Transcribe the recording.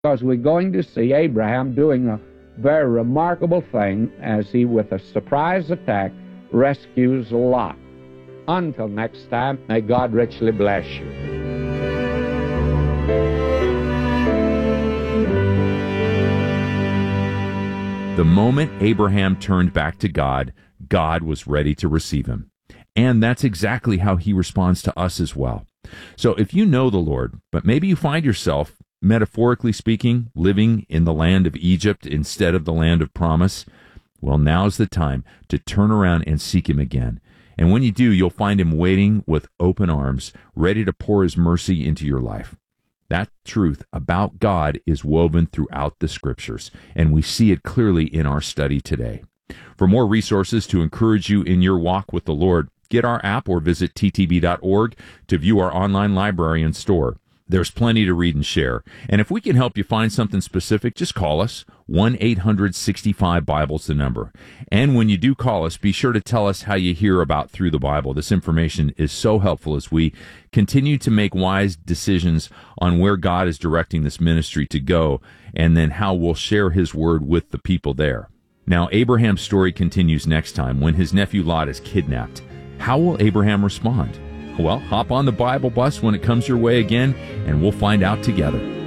because we're going to see Abraham doing a very remarkable thing as he, with a surprise attack, rescues Lot. Until next time, may God richly bless you. The moment Abraham turned back to God, God was ready to receive him. And that's exactly how he responds to us as well. So if you know the Lord, but maybe you find yourself, metaphorically speaking, living in the land of Egypt instead of the land of promise, well, now's the time to turn around and seek him again. And when you do, you'll find him waiting with open arms, ready to pour his mercy into your life. That truth about God is woven throughout the Scriptures, and we see it clearly in our study today. For more resources to encourage you in your walk with the Lord, get our app or visit ttb.org to view our online library and store. There's plenty to read and share. And if we can help you find something specific, just call us. 1-800-65-BIBLE's the number. And when you do call us, be sure to tell us how you hear about Through the Bible. This information is so helpful as we continue to make wise decisions on where God is directing this ministry to go, and then how we'll share his word with the people there. Now, Abraham's story continues next time when his nephew Lot is kidnapped. How will Abraham respond? Well, hop on the Bible bus when it comes your way again, and we'll find out together.